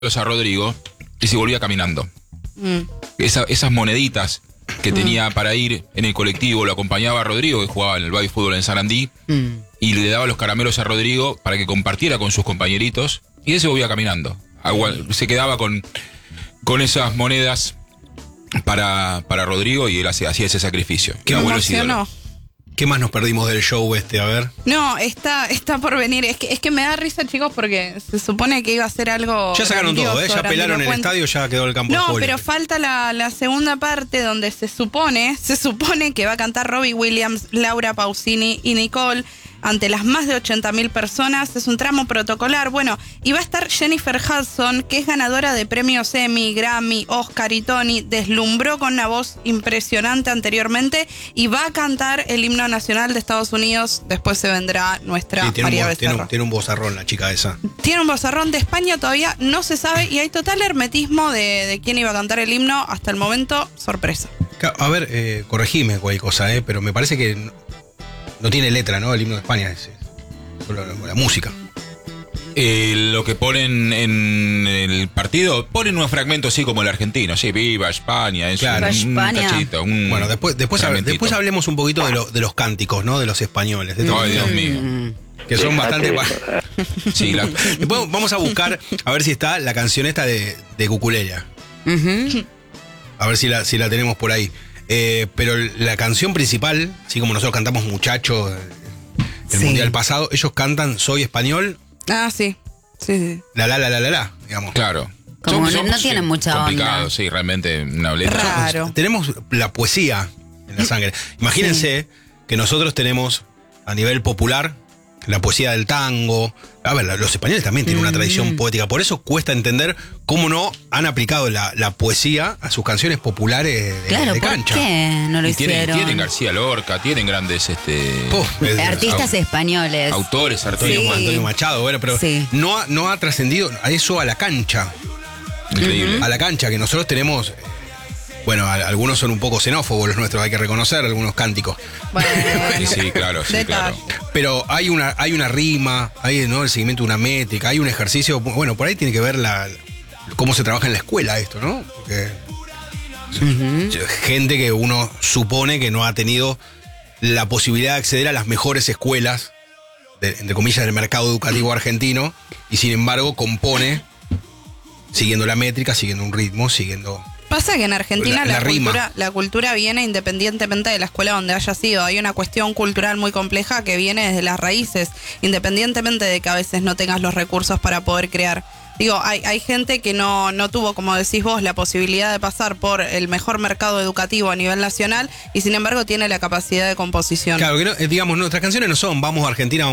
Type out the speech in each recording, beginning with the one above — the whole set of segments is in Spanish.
a Rodrigo y se volvía caminando. Esas moneditas que tenía para ir en el colectivo, lo acompañaba a Rodrigo, que jugaba en el baby fútbol en Sarandí, y le daba los caramelos a Rodrigo para que compartiera con sus compañeritos, y él se volvía caminando. Se quedaba con esas monedas para Rodrigo, y él hacía ese sacrificio. Qué emocionó. ¿Qué más nos perdimos del show a ver? No, está por venir. Es que me da risa, chicos, porque se supone que iba a ser algo. Ya sacaron todo, ya pelaron el estadio, ya quedó el campo de juego. No, pero falta la segunda parte donde se supone que va a cantar Robbie Williams, Laura Pausini y Nicole ante las más de 80.000 personas. Es un tramo protocolar. Bueno, y va a estar Jennifer Hudson, que es ganadora de premios Emmy, Grammy, Oscar y Tony. Deslumbró con una voz impresionante anteriormente y va a cantar el himno nacional de Estados Unidos. Después se vendrá nuestra María Becerra. Tiene un vozarrón la chica esa. Tiene un vozarrón. De España todavía no se sabe y hay total hermetismo de quién iba a cantar el himno. Hasta el momento, sorpresa. A ver, corregime cualquier cosa, pero me parece que no tiene letra, ¿no? El himno de España es solo la música. Lo que ponen en el partido, ponen unos fragmentos así como el argentino, sí, viva España, es claro, un tachito. Bueno, después hablemos un poquito de los cánticos, ¿no? De los españoles. Ay, Dios mío. Que son bastante... Sí, después vamos a buscar, a ver si está la canción esta de Cuculella. A ver si la tenemos por ahí. Pero la canción principal, así como nosotros cantamos Muchacho el mundial pasado, ellos cantan Soy Español. Ah, sí. La, digamos. Claro. Como no tienen mucha complicado, onda. Sí, realmente una letra. Raro. Tenemos la poesía en la sangre. Imagínense que nosotros tenemos a nivel popular la poesía del tango. A ver, los españoles también tienen una tradición poética. Por eso cuesta entender cómo no han aplicado la poesía a sus canciones populares de cancha. ¿Por qué no lo hicieron? Tienen García Lorca, tienen grandes artistas españoles. Autores, Antonio Machado, pero no ha trascendido a eso, a la cancha. Increíble. A la cancha, que nosotros tenemos... Bueno, algunos son un poco xenófobos los nuestros, hay que reconocer algunos cánticos. Bueno, sí, claro. Pero hay una rima, hay, ¿no? El seguimiento de una métrica, hay un ejercicio. Bueno, por ahí tiene que ver cómo se trabaja en la escuela esto, ¿no? Porque gente que uno supone que no ha tenido la posibilidad de acceder a las mejores escuelas, entre comillas, del mercado educativo argentino, y sin embargo compone siguiendo la métrica, siguiendo un ritmo, siguiendo... Pasa que en Argentina la cultura viene independientemente de la escuela donde haya sido. Hay una cuestión cultural muy compleja que viene desde las raíces, independientemente de que a veces no tengas los recursos para poder crear. Digo, hay gente que no tuvo, como decís vos, la posibilidad de pasar por el mejor mercado educativo a nivel nacional y sin embargo tiene la capacidad de composición. Claro, que digamos, nuestras canciones no son vamos a Argentina,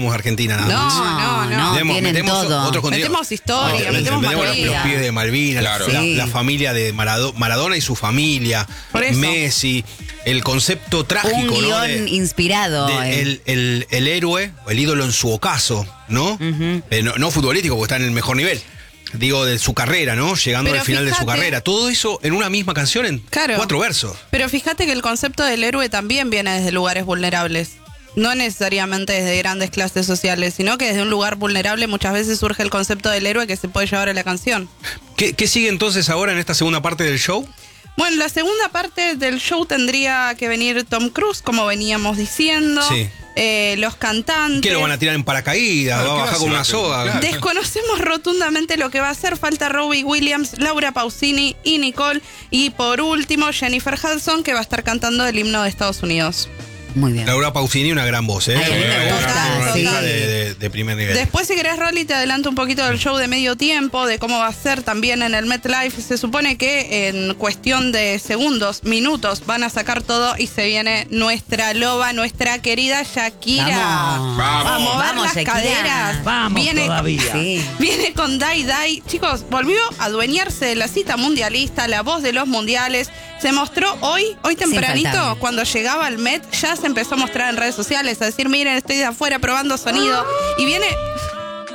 nada más. No, tienen todo. Metemos historia, metemos los pibes de Malvinas, claro. la familia de Maradona y su familia, Messi, el concepto trágico, un guión inspirado. El héroe, o el ídolo en su ocaso, ¿no? No futbolístico, porque está en el mejor nivel. Digo, de su carrera, ¿no? Llegando al final de su carrera. Todo eso en una misma canción en 4 versos. Pero fíjate que el concepto del héroe también viene desde lugares vulnerables. No necesariamente desde grandes clases sociales, sino que desde un lugar vulnerable muchas veces surge el concepto del héroe que se puede llevar a la canción. ¿Qué sigue entonces ahora en esta segunda parte del show? Bueno, la segunda parte del show tendría que venir Tom Cruise, como veníamos diciendo. Sí. Los cantantes. ¿Qué lo van a tirar en paracaídas? ¿Va a bajar con una soga? Claro. Desconocemos rotundamente lo que va a hacer. Falta Robbie Williams, Laura Pausini y Nicole. Y por último, Jennifer Hudson, que va a estar cantando el himno de Estados Unidos. Muy bien. Laura Pausini, una gran voz, Ay, a mí me gusta, una sí. artista de primer nivel. Después, si querés, Rolly, te adelanto un poquito del show de medio tiempo, de cómo va a ser también en el MetLife. Se supone que en cuestión de segundos, minutos, van a sacar todo y se viene nuestra loba, nuestra querida Shakira. Vamos, mover las Shakira. caderas. Vamos todavía. Sí. Viene con Dai Dai. Chicos, volvió a adueñarse de la cita mundialista, la voz de los mundiales. Se mostró hoy tempranito, Infaltable. cuando llegaba al Met, ya se empezó a mostrar en redes sociales, a decir, miren, estoy de afuera probando sonido. Y viene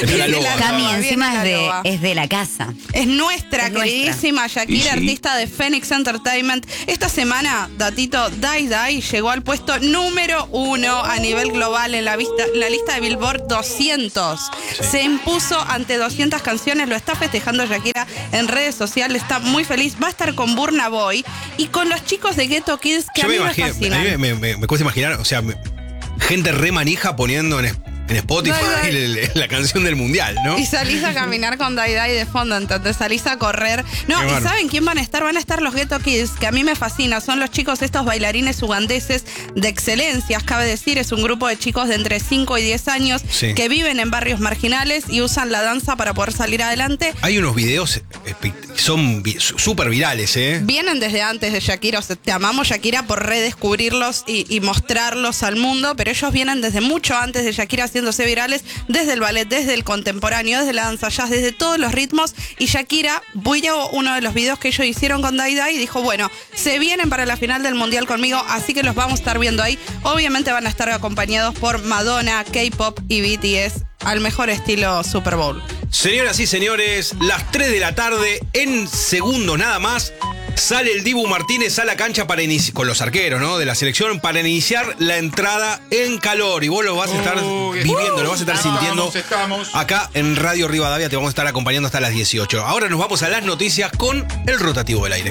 Está la Viene loba. la Cami, loba, encima viene la loba. es de la casa. Es nuestra Es nuestra. queridísima Shakira, Y sí. artista de Phoenix Entertainment. Esta semana, datito, Die Die llegó al puesto número 1 a nivel global en la lista de Billboard 200. Se impuso ante 200 canciones, lo está festejando Shakira en redes sociales, está muy feliz. Va a estar con Burna Boy y con los chicos de Ghetto Kids que Yo a mí me me imagino, fascinan. a mí me cuesta imaginar, o sea, gente re manija poniendo en Spotify la canción del mundial, ¿no? Y salís a caminar con Die Die de fondo, entonces salís a correr. No, Qué ¿y bárbaro. saben quién van a estar? Van a estar los Ghetto Kids, que a mí me fascina. Son los chicos, estos bailarines ugandeses de excelencia, cabe decir. Es un grupo de chicos de entre 5 y 10 años Sí. que viven en barrios marginales y usan la danza para poder salir adelante. Hay unos videos son súper virales, ¿eh? Vienen desde antes de Shakira, o sea, te amamos Shakira por redescubrirlos y mostrarlos al mundo, pero ellos vienen desde mucho antes de Shakira haciéndose virales, desde el ballet, desde el contemporáneo, desde la danza jazz, desde todos los ritmos. Y Shakira vio uno de los videos que ellos hicieron con Die Die y dijo, bueno, se vienen para la final del mundial conmigo, así que los vamos a estar viendo ahí. Obviamente van a estar acompañados por Madonna, K-pop y BTS al mejor estilo Super Bowl. Señoras y señores, las 3 de la tarde, en segundos nada más, sale el Dibu Martínez a la cancha para iniciar, con los arqueros, ¿no? De la selección, para iniciar la entrada en calor. Y vos lo vas a estar viviendo, lo vas a estar sintiendo. Estamos. Acá en Radio Rivadavia te vamos a estar acompañando hasta las 18. Ahora nos vamos a las noticias con el rotativo del aire.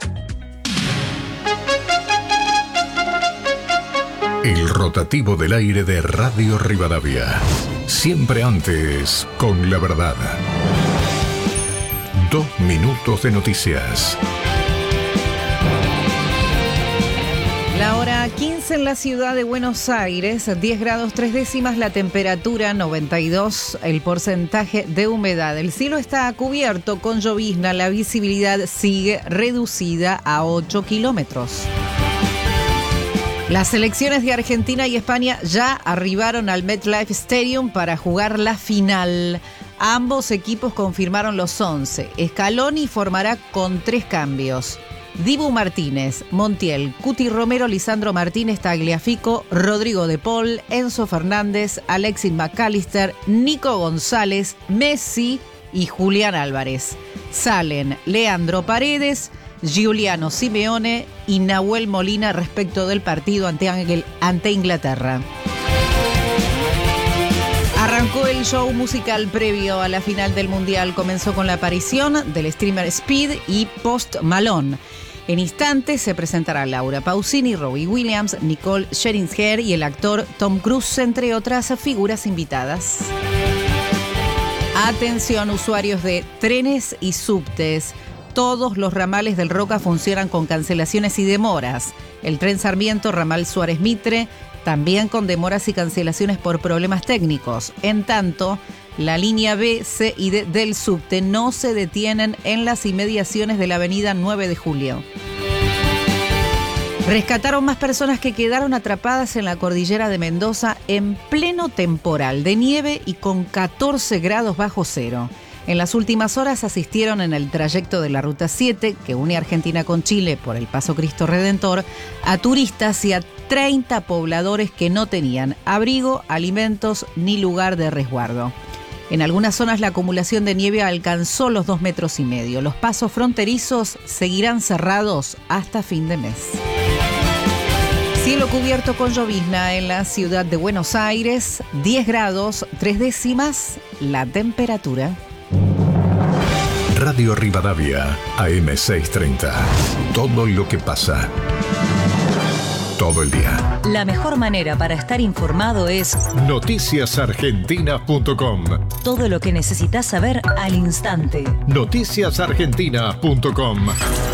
El rotativo del aire de Radio Rivadavia. Siempre antes con la verdad. 2 minutos de noticias. La hora 15 en la ciudad de Buenos Aires, 10 grados 3 décimas la temperatura, 92 el porcentaje de humedad. El cielo está cubierto con llovizna, la visibilidad sigue reducida a 8 kilómetros. Las selecciones de Argentina y España ya arribaron al MetLife Stadium para jugar la final. Ambos equipos confirmaron los 11. Scaloni formará con 3 cambios. Dibu Martínez, Montiel, Cuti Romero, Lisandro Martínez, Tagliafico, Rodrigo de Paul, Enzo Fernández, Alexis McAllister, Nico González, Messi y Julián Álvarez. Salen Leandro Paredes, Giuliano Simeone y Nahuel Molina respecto del partido ante Inglaterra. Arrancó el show musical previo a la final del Mundial. Comenzó con la aparición del streamer Speed y Post Malone. En instantes se presentará Laura Pausini, Robbie Williams, Nicole Scherzinger y el actor Tom Cruise, entre otras figuras invitadas. Atención, usuarios de trenes y subtes. Todos los ramales del Roca funcionan con cancelaciones y demoras. El tren Sarmiento, ramal Suárez Mitre, también con demoras y cancelaciones por problemas técnicos. En tanto, la línea B, C y D del subte no se detienen en las inmediaciones de la avenida 9 de Julio. Rescataron más personas que quedaron atrapadas en la cordillera de Mendoza en pleno temporal de nieve y con 14 grados bajo cero. En las últimas horas asistieron en el trayecto de la Ruta 7, que une Argentina con Chile por el Paso Cristo Redentor, a turistas y a 30 pobladores que no tenían abrigo, alimentos ni lugar de resguardo. En algunas zonas la acumulación de nieve alcanzó los 2,5 metros. Los pasos fronterizos seguirán cerrados hasta fin de mes. Cielo cubierto con llovizna en la ciudad de Buenos Aires, 10 grados 3 décimas la temperatura. Radio Rivadavia, AM630. Todo lo que pasa. Todo el día. La mejor manera para estar informado es Noticiasargentina.com. todo lo que necesitas saber al instante. Noticiasargentina.com.